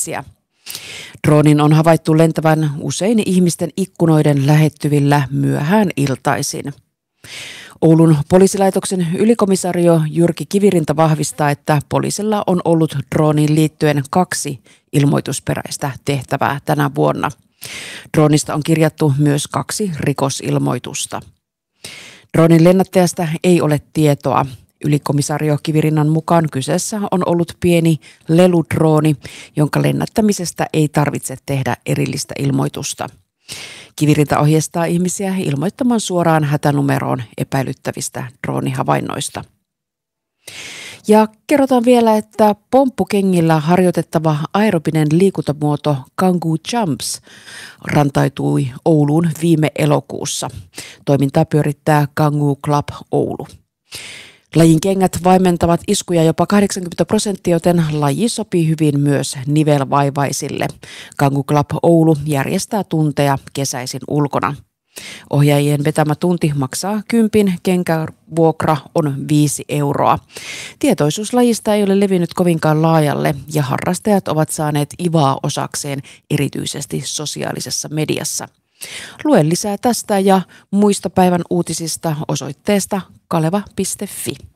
ihmisiä. Droonin on havaittu lentävän usein ihmisten ikkunoiden lähettyvillä myöhään iltaisin. Oulun poliisilaitoksen ylikomisario Jyrki Kivirinta vahvistaa, että poliisilla on ollut drooniin liittyen 2 ilmoitusperäistä tehtävää tänä vuonna. Droonista on kirjattu myös 2 rikosilmoitusta. Droonin lennättäjästä ei ole tietoa. Ylikomisario Kivirinnan mukaan kyseessä on ollut pieni leludrooni, jonka lennättämisestä ei tarvitse tehdä erillistä ilmoitusta. Kivirinta ohjeistaa ihmisiä ilmoittamaan suoraan hätänumeroon epäilyttävistä droonihavainnoista. Ja kerrotaan vielä, että pomppukengillä harjoitettava aerobinen liikuntamuoto Kangoo Jumps rantautui Ouluun viime elokuussa. Toimintaa pyörittää Kangoo Club Oulu. Lajin kengät vaimentavat iskuja jopa 80%, joten laji sopii hyvin myös nivelvaivaisille. Kangoo Club Oulu järjestää tunteja kesäisin ulkona. Ohjaajien vetämä tunti maksaa 10, kenkävuokra on 5 euroa. Tietoisuus lajista ei ole levinnyt kovinkaan laajalle ja harrastajat ovat saaneet ivaa osakseen erityisesti sosiaalisessa mediassa. Lue lisää tästä ja muista päivän uutisista osoitteesta kaleva.fi.